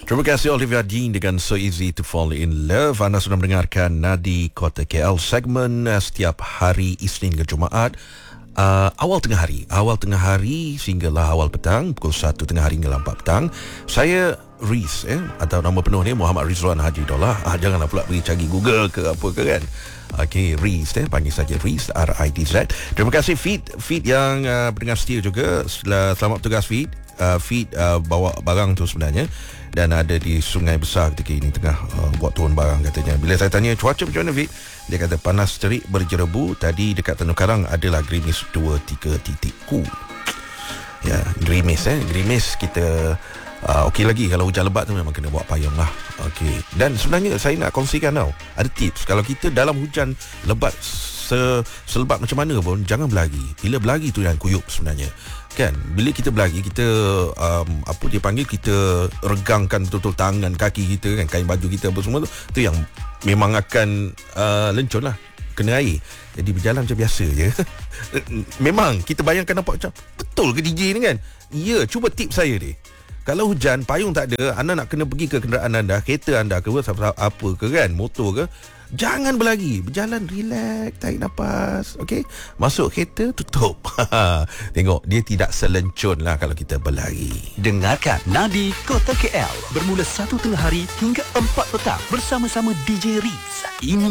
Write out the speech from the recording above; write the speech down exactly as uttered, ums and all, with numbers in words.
Terima kasih Olivia Dean dengan So Easy to Fall in Love. Anda sudah mendengarkan Nadi Kota K L, segmen uh, setiap hari Isnin ke Jumaat, uh, awal tengah hari awal tengah hari sehinggalah awal petang, pukul satu tengah hari hingga empat petang. Saya Riz, eh, atau nama penuh ni Muhammad Rizwan Haji Dollah. ah, Janganlah pula pergi cari Google ke apa ke kan. Okey, Riz, eh, panggil saja Riz, R I D Z. Terima kasih Feed Feed yang uh, pendengar setia juga. Selamat bertugas Feed. uh, Feed uh, bawa barang tu sebenarnya, dan ada di Sungai Besar ketika ini, tengah uh, buat turun barang katanya. Bila saya tanya cuaca macam mana Fit, dia kata panas terik berjerebu. Tadi dekat Tanjung Karang adalah gerimis dua tiga titik. Ku. Ya, gerimis eh, gerimis kita uh, okey lagi. Kalau hujan lebat tu memang kena bawa payung lah. Okey. Dan sebenarnya saya nak kongsikan tau, ada tips kalau kita dalam hujan lebat se selebat macam mana pun, jangan berlari. Bila berlari tu yang kuyup sebenarnya. Kan, bila kita berlari, kita um, apa dia panggil, kita regangkan betul-betul tangan, kaki kita kan, kain baju kita apa semua tu, tu yang memang akan uh, lencun lah, kena air. Jadi berjalan macam biasa je. Memang kita bayangkan nampak macam betul ke D J ni kan. Ya, cuba tips saya ni, kalau hujan, payung tak ada, anda nak kena pergi ke kenderaan anda, kereta anda ke apa ke kan, motor ke, jangan berlari, berjalan relax, tarik nafas. Okey, masuk kereta, tutup. Tengok, dia tidak selencun lah kalau kita berlari. Dengarkan Nadi Kota K L bermula satu tengah hari hingga empat petang bersama-sama D J Riz. Ini